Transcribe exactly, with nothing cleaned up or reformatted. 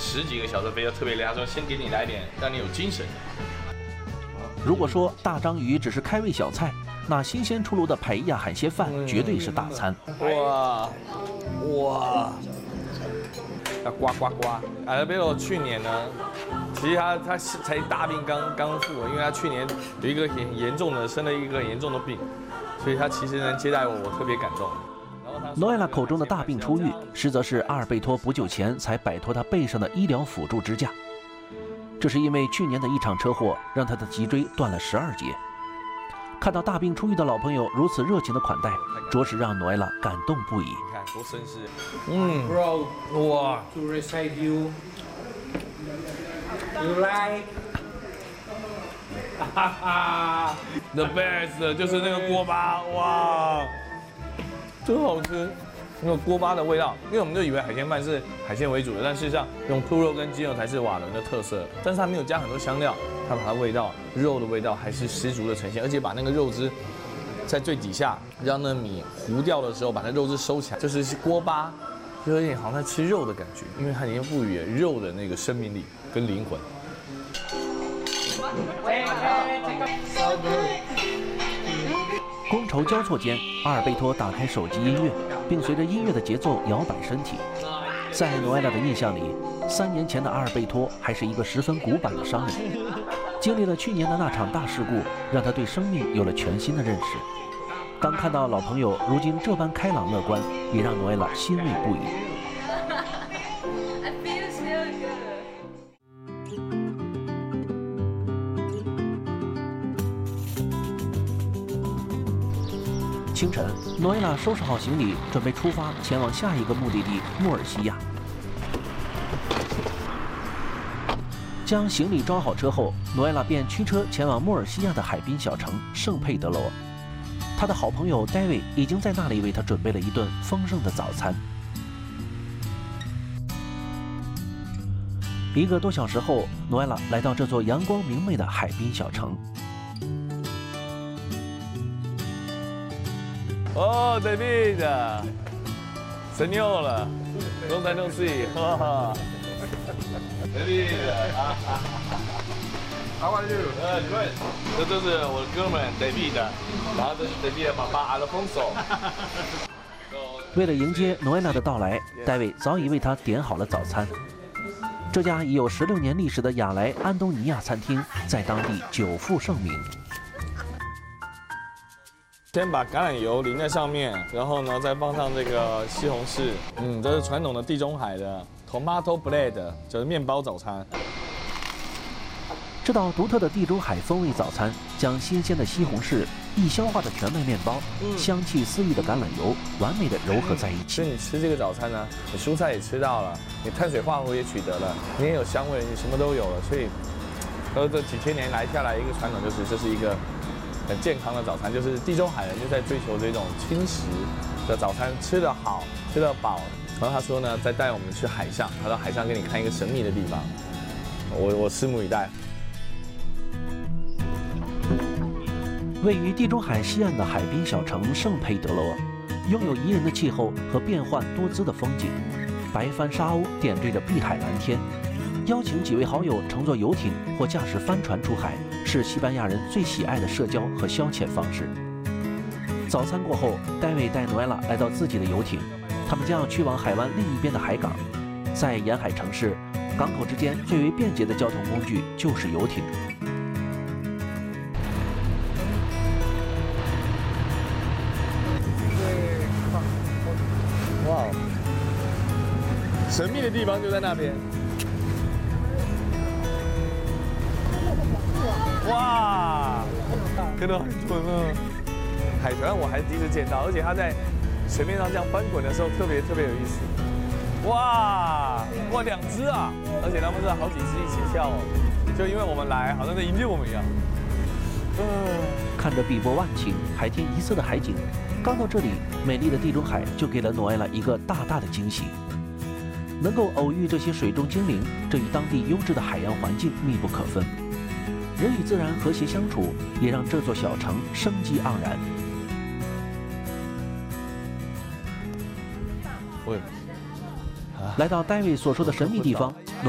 十几个小时飞，要特别累。他说先给你来点，让你有精神。 如果说大章鱼只是开胃小菜，那新鲜出炉的排亚海鲜饭绝对是大餐。 哇哇！要呱呱呱！阿尔贝多去年呢，其实他他才大病刚刚复，因为他去年有一个很严重的生了一个很严重的病，所以他其实能接待我，我特别感动。 诺埃拉口中的大病初愈，实则是阿尔贝托不久前才摆脱他背上的医疗辅助支架。这是因为去年的一场车祸让他的脊椎断了十二节。看到大病初愈的老朋友如此热情的款待，着实让诺埃拉感动不已。 你看多绅士，嗯 ，Bro， 哇 ，to receive you, you like， 哈哈 ，the best 就是那个锅巴，哇，真好吃。那个锅巴的味道，因为我们就以为海鲜饭是海鲜为主的，但事实上用兔肉跟鸡肉才是瓦伦的特色。但是它没有加很多香料，它把它味道肉的味道还是十足的呈现，而且把那个肉汁在最底下，让那米糊掉的时候把那肉汁收起来，就是锅巴，就有点好像在吃肉的感觉，因为它已经赋予了肉的那个生命力跟灵魂。 觥筹交错间，阿尔贝托打开手机音乐，并随着音乐的节奏摇摆身体。在诺埃拉的印象里，三年前的阿尔贝托还是一个十分古板的商人。经历了去年的那场大事故，让他对生命有了全新的认识。当看到老朋友如今这般开朗乐观，也让诺埃拉欣慰不已。清晨，诺埃拉收拾好行李，准备出发前往下一个目的地穆尔西亚。将行李装好车后，诺埃拉便驱车前往穆尔西亚的海滨小城圣佩德罗。他的好朋友戴维已经在那里为他准备了一顿丰盛的早餐。一个多小时后，诺埃拉来到这座阳光明媚的海滨小城。 哦 ，David， 神牛了 ，long time no see， 哈哈 ，David，How are you？ 呃 ，Good， 这都是我的哥们 David， 然后这是 David 的爸爸 Alfonso。 为了迎接诺埃拉的到来，戴维早已为他点好了早餐。这家已有十六年历史的亚莱安东尼亚餐厅在当地久负盛名。 先把橄榄油淋在上面，然后呢，再放上这个西红柿。嗯，这是传统的地中海的 tomato bread， 就是面包早餐。 这道独特的地中海风味早餐，将新鲜的西红柿、易消化的全麦面包、嗯、香气四溢的橄榄油，完美的糅合在一起。 所以你吃这个早餐呢，你蔬菜也吃到了，你碳水化合物也取得了，你也有香味，你什么都有了。所以，呃，这几千年来下来一个传统就是，这是一个很健康的早餐，就是地中海人就在追求这种轻食的早餐，吃得好，吃得饱。然后他说呢，再带我们去海上，他到海上给你看一个神秘的地方，我我拭目以待。 位于地中海西岸的海滨小城圣佩德罗，拥有宜人的气候和变幻多姿的风景。白帆沙鸥点缀着碧海蓝天，邀请几位好友乘坐游艇或驾驶帆船出海，是西班牙人最喜爱的社交和消遣方式。早餐过后，戴维带诺埃拉来到自己的游艇，他们将要去往海湾另一边的海港。在沿海城市，港口之间最为便捷的交通工具就是游艇。 哇，神秘的地方就在那边。哇，看到海豚了！海豚我还是第一次见到，而且它在水面上这样翻滚的时候特别特别有意思。哇哇，两只啊！而且它们是好几只一起跳哦，就因为我们来，好像在迎接我们一样。嗯， 看着碧波万顷、海天一色的海景。刚到这里，美丽的地中海就给了诺埃拉一个大大的惊喜。能够偶遇这些水中精灵，这与当地优质的海洋环境密不可分。人与自然和谐相处，也让这座小城生机盎然。来到戴维所说的神秘地方，